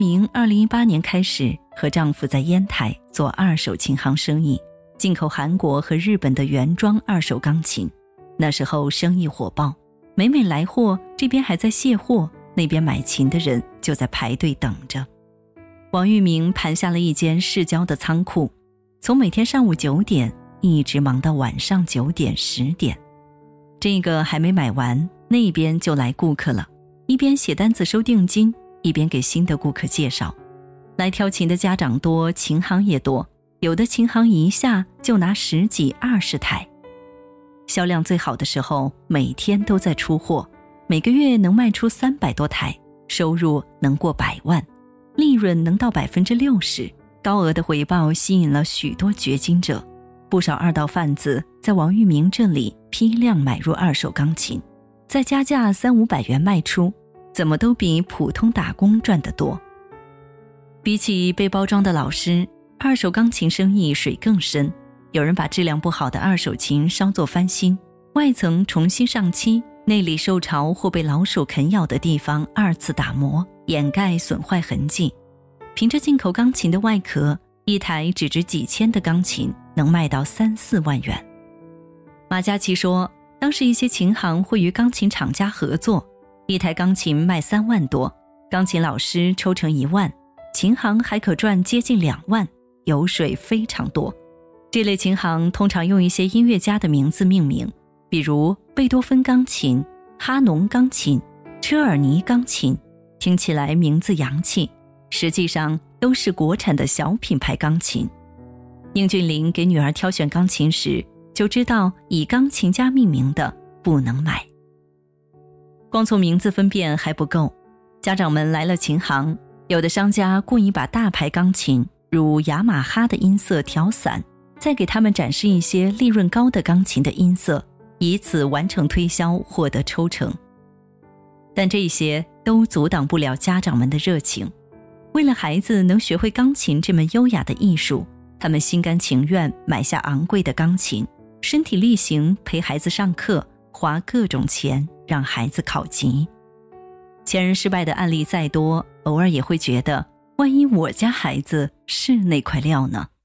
明2018年开始和丈夫在烟台做二手琴行生意，进口韩国和日本的原装二手钢琴。那时候生意火爆，每来货，这边还在卸货，那边买琴的人就在排队等着。王玉明盘下了一间市郊的仓库，从每天上午9点一直忙到晚上9点10点。这个还没买完，那边就来顾客了，一边写单子收定金，一边给新的顾客介绍。来挑琴的家长多，琴行也多，有的琴行一下就拿10几20台。销量最好的时候，每天都在出货，每个月能卖出300多台，收入能过100万，利润能到60%，高额的回报吸引了许多掘金者。不少二道贩子在王玉明这里批量买入二手钢琴，再加价300-500元卖出，怎么都比普通打工赚得多。比起被包装的老师，二手钢琴生意水更深。有人把质量不好的二手琴稍作翻新，外层重新上漆，内里受潮或被老鼠啃咬的地方2次打磨，掩盖损坏痕迹。凭着进口钢琴的外壳，一台只值几千的钢琴能卖到3-4万元。马嘉祺说，当时一些琴行会与钢琴厂家合作，一台钢琴卖3万多，钢琴老师抽成1万，琴行还可赚接近2万，油水非常多。这类琴行通常用一些音乐家的名字命名，比如贝多芬钢琴、哈农钢琴、车尔尼钢琴，听起来名字洋气，实际上都是国产的小品牌钢琴。宁俊林给女儿挑选钢琴时，就知道以钢琴家命名的不能买。光从名字分辨还不够，家长们来了琴行，有的商家故意把大牌钢琴如雅马哈的音色调散，再给他们展示一些利润高的钢琴的音色，以此完成推销，获得抽成。但这些都阻挡不了家长们的热情。为了孩子能学会钢琴这门优雅的艺术，他们心甘情愿买下昂贵的钢琴，身体力行陪孩子上课，花各种钱让孩子考级。前人失败的案例再多，偶尔也会觉得，万一我家孩子是那块料呢？